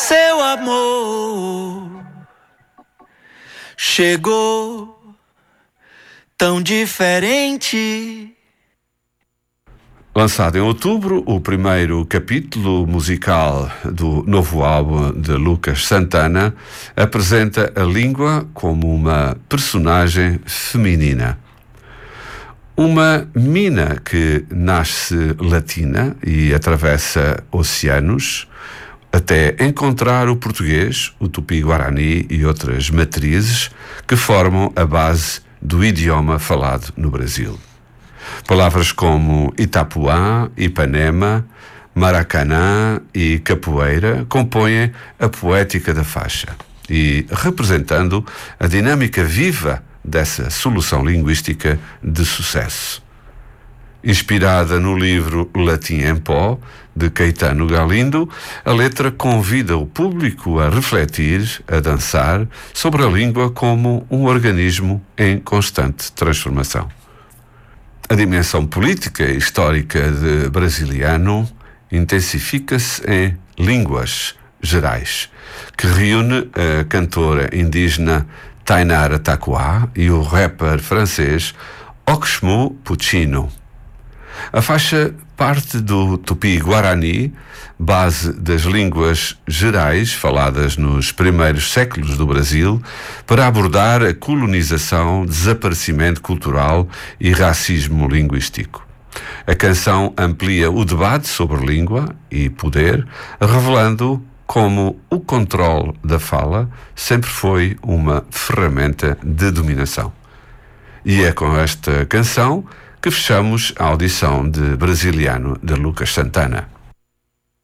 Seu amor chegou tão diferente. Lançado em outubro, o primeiro capítulo musical do novo álbum de Lucas Santana apresenta a língua como uma personagem feminina. Uma mina que nasce latina e atravessa oceanos até encontrar o português, o tupi-guarani e outras matrizes que formam a base do idioma falado no Brasil. Palavras como Itapuã, Ipanema, Maracanã e Capoeira compõem a poética da faixa e representando a dinâmica viva dessa solução linguística de sucesso. Inspirada no livro Latim em Pó, de Caetano Galindo, a letra convida o público a refletir, a dançar sobre a língua como um organismo em constante transformação. A dimensão política e histórica de Brasiliano intensifica-se em Línguas Gerais, que reúne a cantora indígena Tainara Tacuá e o rapper francês Oxmo Puccino. A faixa parte do tupi-guarani, base das línguas gerais faladas nos primeiros séculos do Brasil, para abordar a colonização, desaparecimento cultural e racismo linguístico. A canção amplia o debate sobre língua e poder, revelando como o controle da fala sempre foi uma ferramenta de dominação. E é com esta canção que fechamos a audição de Brasiliano de Lucas Santana.